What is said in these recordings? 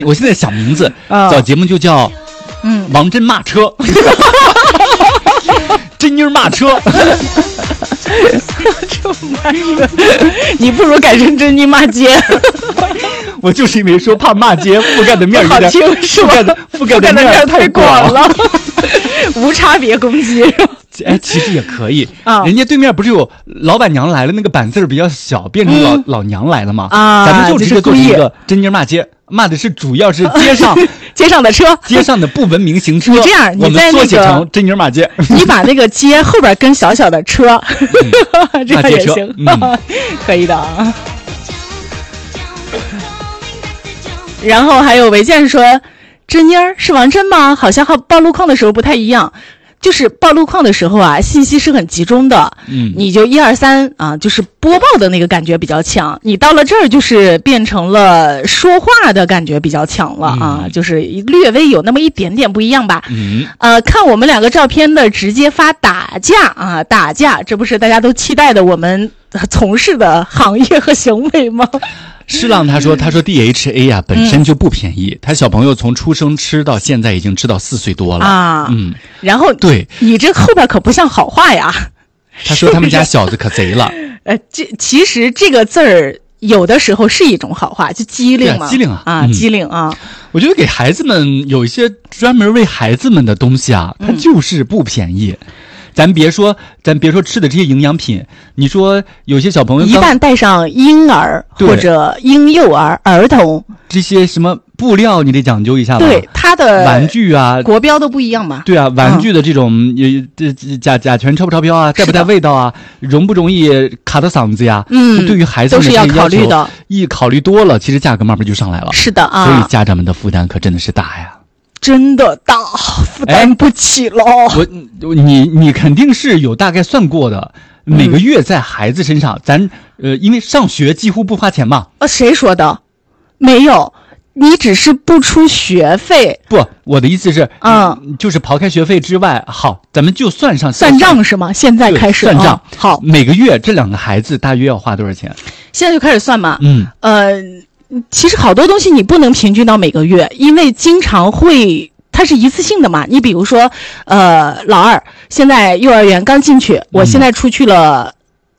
我现在想名字，找节目就叫王真骂车，真妮骂车。 你不如改成真妮骂街。 我就是因为说怕骂街覆盖的面好听是吧？ 覆盖的面太广了，无差别攻击。 哎，其实也可以啊。人家对面不是有老板娘来了，那个板字比较小，变成老娘来了嘛。啊，咱们就直接做一个真妮骂街，骂的是主要是街上的车， 街上的不文明行车。 你这样，你在缩写成真妮骂街， 你把那个街后边跟小小的车，这样也行，可以的啊。然后还有维健说，真妮儿是王真吗？好像和报路况的时候不太一样。就是报路况的时候啊，信息是很集中的，你就1、2、3啊，就是播报的那个感觉比较强。你到了这儿就是变成了说话的感觉比较强了啊，就是略微有那么一点点不一样吧。看我们2个照片的直接发打架啊，打架，这不是大家都期待的我们从事的行业和行为吗？ 施浪他说 DHA 呀本身就不便宜，他小朋友从出生吃到现在已经吃到4岁多了啊。 然后对你这后边可不像好话呀。 他说他们家小子可贼了。 其实这个字儿有的时候是一种好话，就机灵嘛， 机灵啊， 机灵啊。 我觉得给孩子们有一些专门为孩子们的东西啊，它就是不便宜。咱别说吃的这些营养品，你说有些小朋友一旦带上婴儿或者婴幼儿、儿童这些什么布料，你得讲究一下吧。 对，它的玩具啊， 国标都不一样嘛。 对啊，玩具的这种甲醛超不超标啊，带不带味道啊，容不容易卡到嗓子呀？对于孩子们都是要考虑的。 一考虑多了，其实价格慢慢就上来了。 是的啊， 所以家长们的负担可真的是大呀。 真的大，负担不起了。 你肯定是有大概算过的，每个月在孩子身上，咱因为上学几乎不花钱嘛。 谁说的？没有，你只是不出学费。 不，我的意思是，就是刨开学费之外，好，咱们就算账是吗？现在开始算账。 好， 每个月这2个孩子大约要花多少钱？ 现在就开始算嘛。其实好多东西你不能平均到每个月，因为经常会它是一次性的嘛。你比如说老二现在幼儿园刚进去，我现在出去了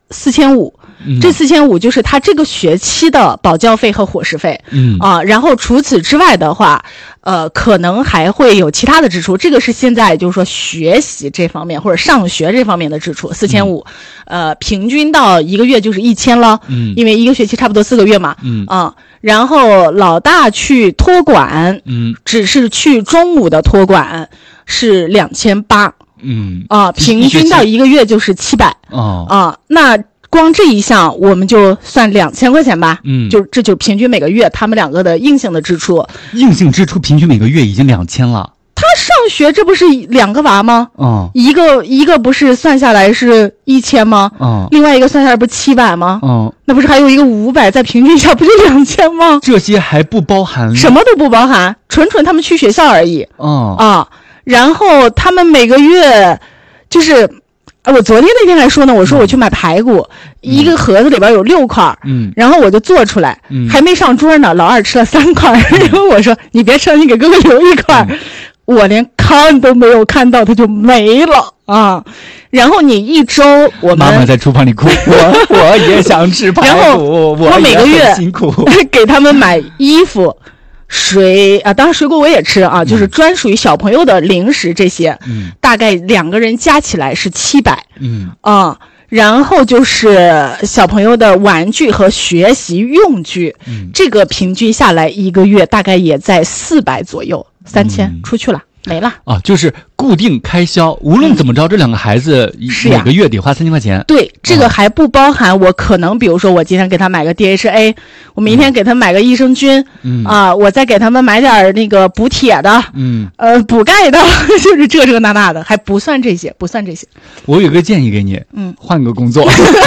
4500，这4500就是他这个学期的保教费和伙食费。然后除此之外的话，可能还会有其他的支出，这个是现在就是说学习这方面或者上学这方面的支出4500，平均到一个月就是1000了。因为一个学期差不多4个月嘛。然后老大去托管，只是去中午的托管是2800。平均到一个月就是700。那光这一项我们就算2000块钱吧。这就平均每个月他们2个的硬性的支出。 硬性支出平均每个月已经2000了。 他上学这不是2个娃吗？一个不是算下来是1000吗？另外一个算下来不是700吗？那不是还有一个500，再平均一下不就2000吗？ 这些还不包含， 什么都不包含，纯他们去学校而已。然后他们每个月就是。我昨天那天还说呢，我说我去买排骨，一个盒子里边有6块，然后我就做出来，还没上桌呢，老二吃了3块，然后我说你别吃，你给哥哥留1块，我连看都没有看到，他就没了啊。然后你一周， 妈妈在厨房里哭，我也想吃排骨， 我每个月辛苦给他们买衣服。水啊，当然水果我也吃啊，就是专属于小朋友的零食这些，大概2个人加起来是700，然后就是小朋友的玩具和学习用具，这个平均下来一个月大概也在400左右，3000出去了。没了啊，就是固定开销，无论怎么着，这2个孩子每个月得花3000块钱。 对，这个还不包含我可能，比如说我今天给他买个 DHA， 我明天给他买个益生菌，我再给他们买点那个补铁的，补钙的，就是这那的，还不算这些，不算这些。 我有个建议给你，换个工作。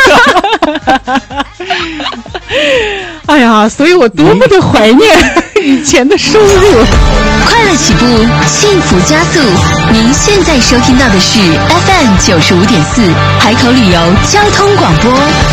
哎呀，所以我多么的怀念以前的收入。 快乐起步，幸福加速。您现在收听到的是 FM 95.4海口旅游交通广播。